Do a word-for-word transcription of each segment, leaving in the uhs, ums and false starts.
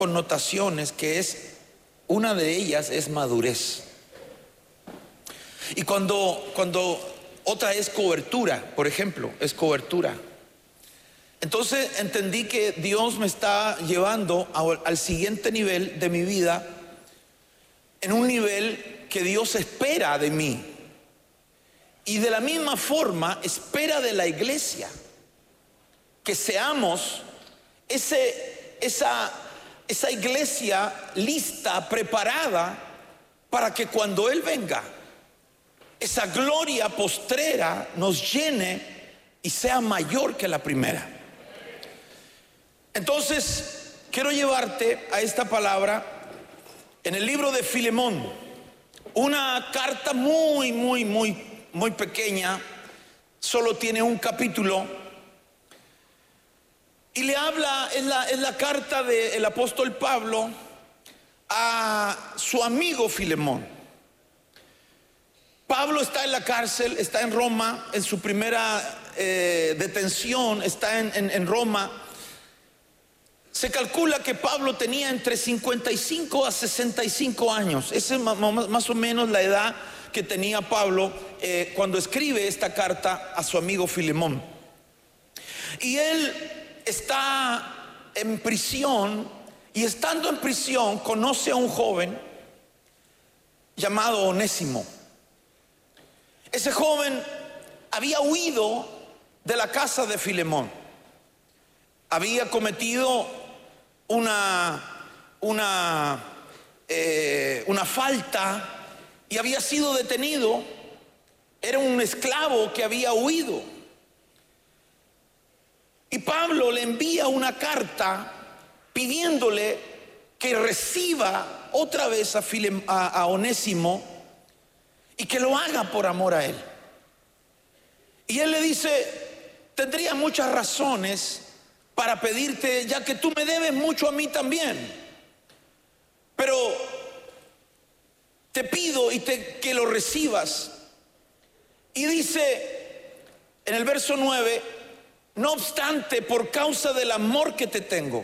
connotaciones, que es, una de ellas es madurez. Y cuando, cuando otra es cobertura, por ejemplo, es cobertura. Entonces entendí que Dios me está llevando a, al siguiente nivel de mi vida, en un nivel que Dios espera de mí. Y de la misma forma espera de la iglesia que seamos ese, esa, esa iglesia lista, preparada, para que cuando Él venga, esa gloria postrera nos llene y sea mayor que la primera. Entonces quiero llevarte a esta palabra en el libro de Filemón, una carta muy, muy, muy muy pequeña, solo tiene un capítulo, y le habla, en la, en la carta del apóstol Pablo a su amigo Filemón. Pablo está en la cárcel, está en Roma, en su primera eh, detención, está en, en, en Roma. Se calcula que Pablo tenía entre cincuenta y cinco a sesenta y cinco años. Esa es más, más o menos la edad que tenía Pablo eh, cuando escribe esta carta a su amigo Filemón. Y él está en prisión, y estando en prisión conoce a un joven llamado Onésimo. Ese joven había huido de la casa de Filemón, había cometido una una eh, una falta y había sido detenido. Era un esclavo que había huido. Y Pablo le envía una carta pidiéndole que reciba otra vez a, Filem, a, a Onésimo, y que lo haga por amor a él. Y él le dice: tendría muchas razones para pedirte, ya que tú me debes mucho a mí también, pero te pido y te, que lo recibas. Y dice en el verso nueve: no obstante, por causa del amor que te tengo,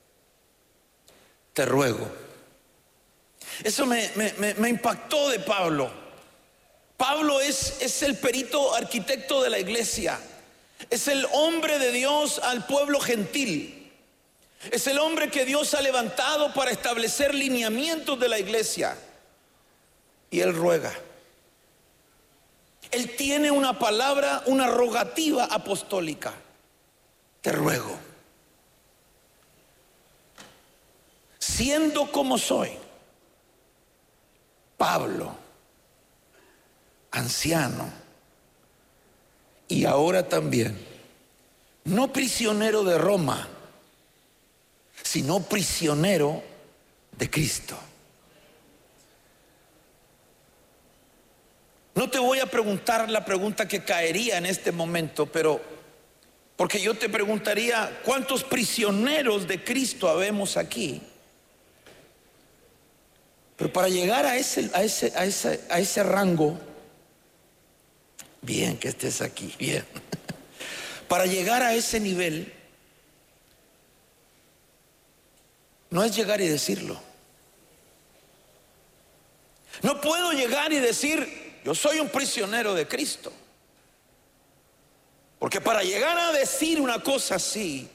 te ruego. Eso me, me, me impactó de Pablo. Pablo es, es el perito arquitecto de la iglesia, es el hombre de Dios al pueblo gentil, es el hombre que Dios ha levantado para establecer lineamientos de la iglesia. Y él ruega. Él tiene una palabra, una rogativa apostólica: te ruego, siendo como soy, Pablo, anciano, y ahora también, no prisionero de Roma, sino prisionero de Cristo. No te voy a preguntar la pregunta que caería en este momento, pero porque yo te preguntaría: ¿cuántos prisioneros de Cristo habemos aquí? Pero para llegar a ese, a ese, a ese, a ese rango, bien que estés aquí, bien. Para llegar a ese nivel, no es llegar y decirlo. No puedo llegar y decir: yo soy un prisionero de Cristo. Porque para llegar a decir una cosa así,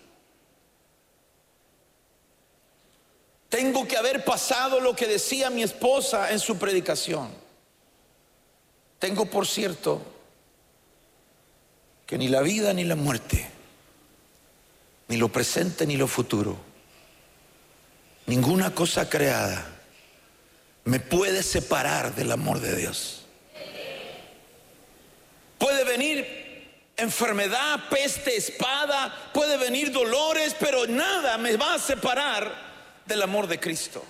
tengo que haber pasado lo que decía mi esposa en su predicación. Tengo por cierto que ni la vida ni la muerte, ni lo presente ni lo futuro, ninguna cosa creada me puede separar del amor de Dios. Puede venir enfermedad, peste, espada, puede venir dolores, pero nada me va a separar del amor de Cristo.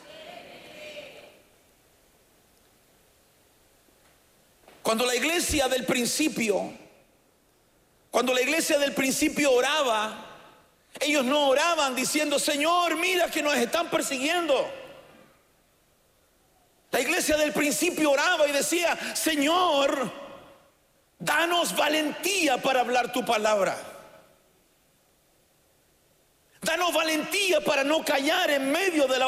Cuando la iglesia del principio, cuando la iglesia del principio oraba, ellos no oraban diciendo: Señor, mira que nos están persiguiendo. La iglesia del principio oraba y decía: Señor, danos valentía para hablar tu palabra. Danos valentía para no callar en medio de la